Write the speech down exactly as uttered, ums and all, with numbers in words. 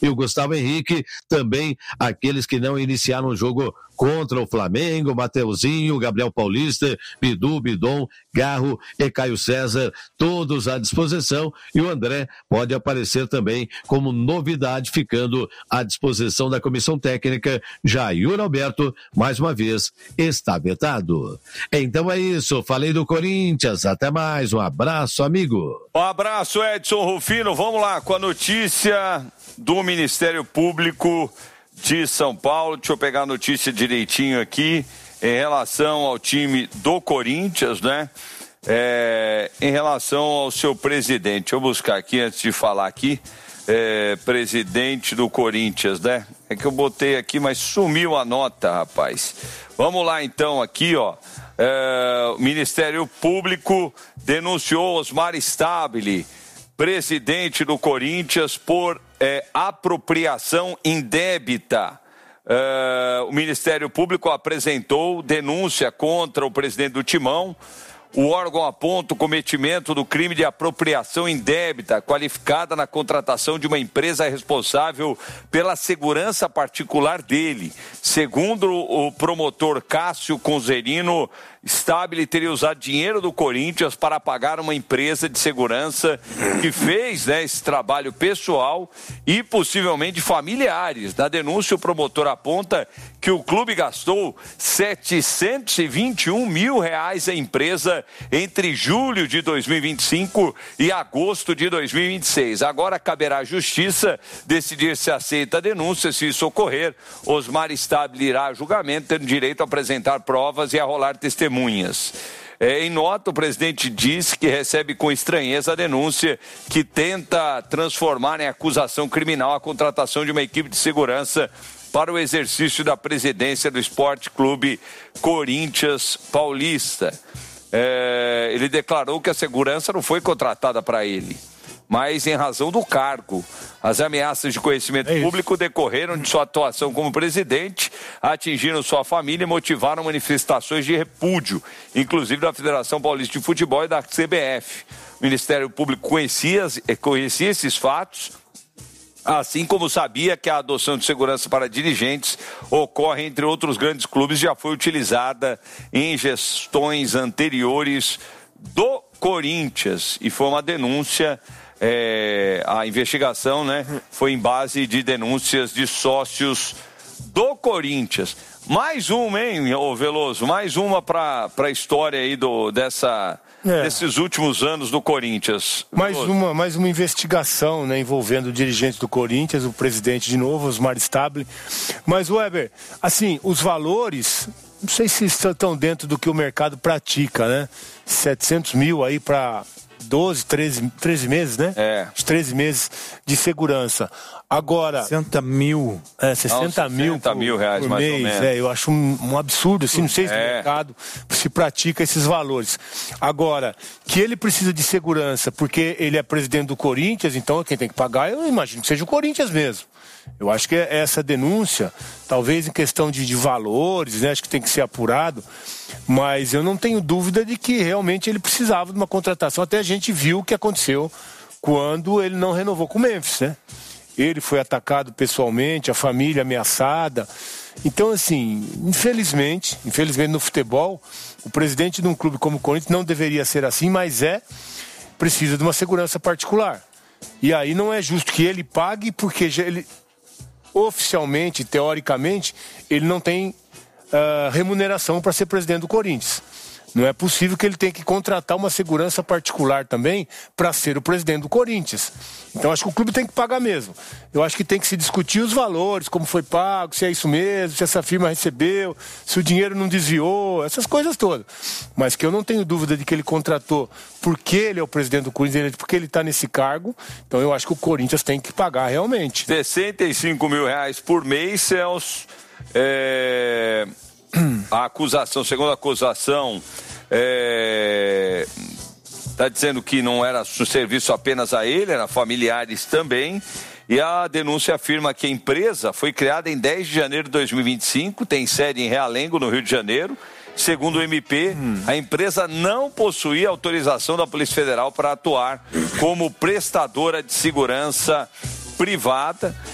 e o Gustavo Henrique, também aqueles que não iniciaram o jogo contra o Flamengo, Mateuzinho, Gabriel Paulista, Bidu, Bidon, Garro e Caio César, todos à disposição, e o André pode aparecer também como novidade, ficando à disposição da comissão técnica. Já Yuri Alberto, mais uma vez, está vetado. Então é isso, falei do Corinthians, até mais, um abraço, amigo. Um abraço, Edson Rufino, vamos lá com a notícia do Ministério Público de São Paulo. Deixa eu pegar a notícia direitinho aqui em relação ao time do Corinthians, né? É, em relação ao seu presidente. Deixa eu buscar aqui antes de falar aqui. É, presidente do Corinthians, né? É que eu botei aqui, mas sumiu a nota, rapaz. Vamos lá então aqui, ó. É, o Ministério Público denunciou Osmar Stabile, presidente do Corinthians, por é, apropriação indébita. É, o Ministério Público apresentou denúncia contra o presidente do Timão. O órgão aponta o cometimento do crime de apropriação indébita, qualificada na contratação de uma empresa responsável pela segurança particular dele. Segundo o promotor Cássio Conzerino, Stabile teria usado dinheiro do Corinthians para pagar uma empresa de segurança que fez, né, esse trabalho pessoal e possivelmente familiares. Na denúncia, o promotor aponta que o clube gastou setecentos e vinte e um mil reais à empresa entre julho de dois mil e vinte e cinco e agosto de dois mil e vinte e seis. Agora caberá à Justiça decidir se aceita a denúncia. Se isso ocorrer, Osmar Stabile irá a julgamento, tendo direito a apresentar provas e a rolar testemunhas. É, em nota, o presidente diz que recebe com estranheza a denúncia que tenta transformar em acusação criminal a contratação de uma equipe de segurança para o exercício da presidência do Esporte Clube Corinthians Paulista. É, ele declarou que a segurança não foi contratada para ele, mas em razão do cargo. As ameaças de conhecimento é público decorreram de sua atuação como presidente, atingiram sua família e motivaram manifestações de repúdio, inclusive da Federação Paulista de Futebol e da C B F. O Ministério Público conhecia, conhecia esses fatos, assim como sabia que a adoção de segurança para dirigentes ocorre entre outros grandes clubes, já foi utilizada em gestões anteriores do Corinthians, e foi uma denúncia. É, a investigação, né, foi em base de denúncias de sócios do Corinthians. Mais uma, hein, ô Veloso? Mais uma para a história aí do, dessa, é. desses últimos anos do Corinthians. Mais uma, mais uma investigação, né, envolvendo dirigentes do Corinthians, o presidente de novo, Osmar Stabile. Mas, Weber, assim, os valores, não sei se estão dentro do que o mercado pratica, né? setecentos mil aí para doze, treze, treze meses, né? É. treze meses de segurança. Agora... sessenta mil. É, sessenta mil por, mil reais, por mais mês. ou menos. É, eu acho um, um absurdo, assim, não sei se é. no mercado se pratica esses valores. Agora, que ele precisa de segurança porque ele é presidente do Corinthians, então quem tem que pagar, eu imagino que seja o Corinthians mesmo. Eu acho que essa denúncia, talvez em questão de, de valores, né, acho que tem que ser apurado, mas eu não tenho dúvida de que realmente ele precisava de uma contratação. Até a gente viu o que aconteceu quando ele não renovou com o Memphis, né? Ele foi atacado pessoalmente, a família ameaçada. Então, assim, infelizmente, infelizmente no futebol, o presidente de um clube como o Corinthians não deveria ser assim, mas é, precisa de uma segurança particular. E aí não é justo que ele pague, porque ele, oficialmente, teoricamente, ele não tem uh, remuneração para ser presidente do Corinthians. Não é possível que ele tenha que contratar uma segurança particular também para ser o presidente do Corinthians. Então acho que o clube tem que pagar mesmo. Eu acho que tem que se discutir os valores, como foi pago, se é isso mesmo, se essa firma recebeu, se o dinheiro não desviou, essas coisas todas. Mas que eu não tenho dúvida de que ele contratou porque ele é o presidente do Corinthians, porque ele está nesse cargo. Então eu acho que o Corinthians tem que pagar realmente. sessenta e cinco mil reais por mês, Celso. É... A acusação, segundo a acusação, é... está dizendo que não era serviço apenas a ele, era familiares também. E a denúncia afirma que a empresa foi criada em dez de janeiro de dois mil e vinte e cinco, tem sede em Realengo, no Rio de Janeiro. Segundo o M P, hum. a empresa não possuía autorização da Polícia Federal para atuar como prestadora de segurança privada.